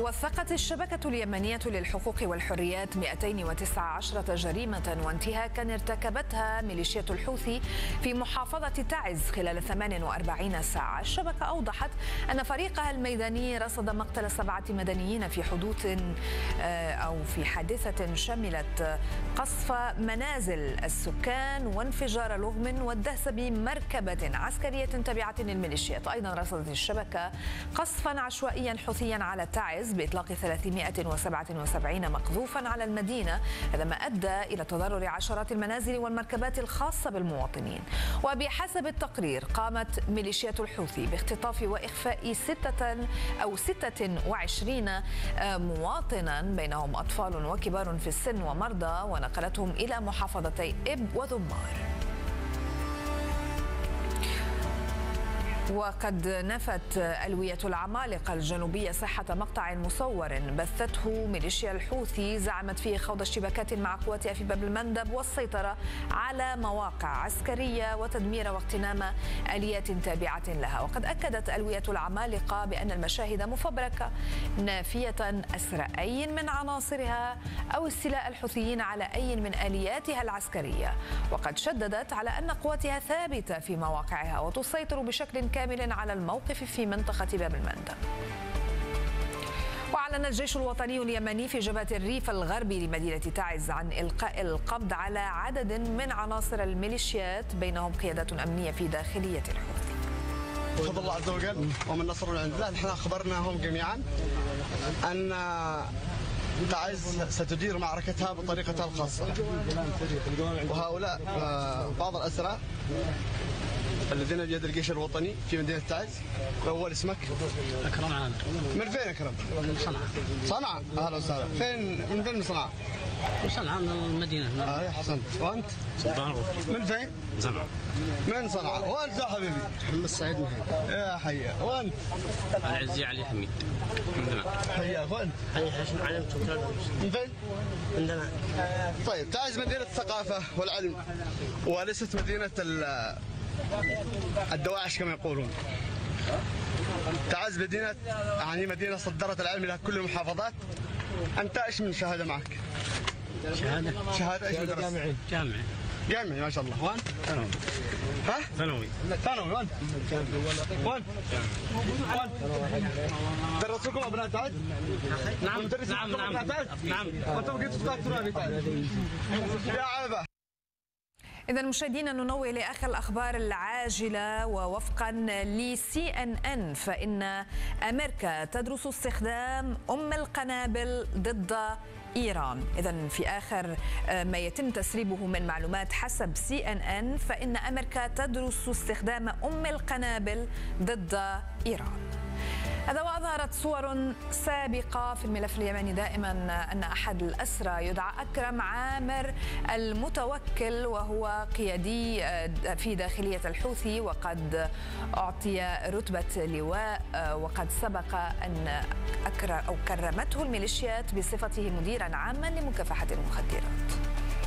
وثقت الشبكة اليمنية للحقوق والحريات 219 جريمة وانتهاكا ارتكبتها ميليشيات الحوثي في محافظة تعز خلال 48 ساعة. الشبكة أوضحت أن فريقها الميداني رصد مقتل 7 مدنيين في حدوث أو في حادثة شملت قصف منازل السكان وانفجار لغم والدهس بمركبة عسكرية تابعة للميليشيات. أيضا رصدت الشبكة قصفا عشوائيا حوثيا على تعز بإطلاق 377 مقذوفا على المدينة، هذا ما أدى إلى تضرر عشرات المنازل والمركبات الخاصة بالمواطنين. وبحسب التقرير قامت ميليشيات الحوثي باختطاف وإخفاء 26 مواطنا بينهم أطفال وكبار في السن ومرضى ونقلتهم إلى محافظتي إب وذمار. وقد نفت ألوية العمالقة الجنوبية صحة مقطع مصور بثته ميليشيا الحوثي زعمت فيه خوض اشتباكات مع قواتها في باب المندب والسيطرة على مواقع عسكرية وتدمير واغتنام آليات تابعة لها. وقد أكدت ألوية العمالقة بأن المشاهد مفبركة نافية أسر أي من عناصرها أو استيلاء الحوثيين على أي من آلياتها العسكرية. وقد شددت على أن قواتها ثابتة في مواقعها وتسيطر بشكل كامل على الموقف في منطقة باب المندب. وأعلن الجيش الوطني اليمني في جبهة الريف الغربي لمدينة تعز عن إلقاء القبض على عدد من عناصر الميليشيات بينهم قيادات أمنية في داخلية الحوثي. بفضل الله عز وجل ومن نصر من عند الله، نحن أخبرناهم جميعا أن تعز ستدير معركتها بطريقتها الخاصة، وهؤلاء بعض الأسرى الذين بيد الجيش الوطني في مدينة تعز. أول اسمك؟ أكرم عامر. من فين أكرم؟ من صنعاء. صنعاء، أهلا وسهلا. من فين صنعاء؟ من صنعاء من المدينة. يا حسن. وأنت؟ من فين؟ صنعاء. من صنعاء. وأنت يا حبيبي؟ محمد سعيد مهيب. يا حيا. وأنت؟ العزي علي حميد. من دماء. حياك. وأنت؟ حي حسن علي من فين؟ من دماء. طيب، تعز مدينة الثقافة والعلم وليست مدينة الدواعش كما يقولون. تعز مدينة مدينة صدرت العلم إلى كل المحافظات. أنت إيش من شهادة معك؟ شهادة إيش من درس؟ جامعي ما شاء الله. وأنت؟ ثانوي. ها؟ ثانوي. وأنت؟ وأنت؟ درسوكم أبناء تعز؟ نعم. وأنتم بقيتوا تقاتلوا أبناء تعز؟ يا عبا. إذا مشاهدينا ننوه لآخر الأخبار العاجلة. ووفقا لCNN فإن أمريكا تدرس استخدام القنابل ضد إيران. إذا في آخر ما يتم تسريبه من معلومات حسب CNN فإن أمريكا تدرس استخدام القنابل ضد إيران. هذا وأظهرت صور سابقة في الملف اليمني دائما أن أحد الأسرى يدعى أكرم عامر المتوكل وهو قيادي في داخلية الحوثي وقد أعطي رتبة لواء وقد سبق أن كرمته الميليشيات بصفته مديرا عاما لمكافحة المخدرات.